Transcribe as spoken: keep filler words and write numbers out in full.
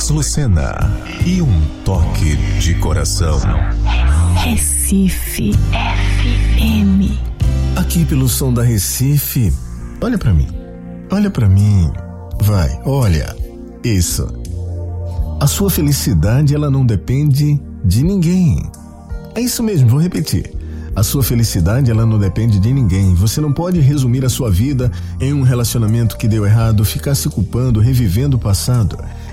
Voz Lucena e um toque de coração. Recife F M. Aqui pelo som da Recife. Olha pra mim. Olha pra mim. Vai, olha. Isso. A sua felicidade, ela não depende de ninguém. É isso mesmo, vou repetir. A sua felicidade, ela não depende de ninguém. Você não pode resumir a sua vida em um relacionamento que deu errado, ficar se culpando, revivendo o passado.